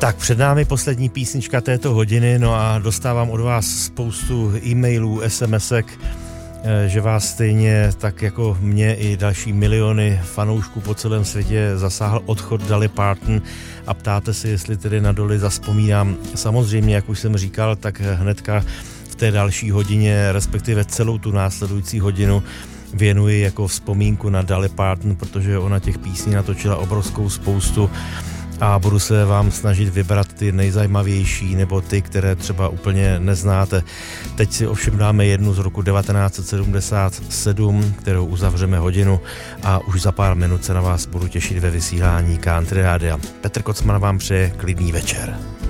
Tak před námi poslední písnička této hodiny, no a dostávám od vás spoustu e-mailů, SMS-ek, že vás stejně tak jako mě i další miliony fanoušků po celém světě zasáhl odchod Dolly Parton a ptáte se, jestli tedy na Dolly zazpomínám. Samozřejmě, jak už jsem říkal, tak hnedka v té další hodině, respektive celou tu následující hodinu věnuji jako vzpomínku na Dolly Parton, protože ona těch písní natočila obrovskou spoustu a budu se vám snažit vybrat ty nejzajímavější nebo ty, které třeba úplně neznáte. Teď si ovšem dáme jednu z roku 1977, kterou uzavřeme hodinu a už za pár minut se na vás budu těšit ve vysílání Country Rádia. Petr Kocman vám přeje klidný večer.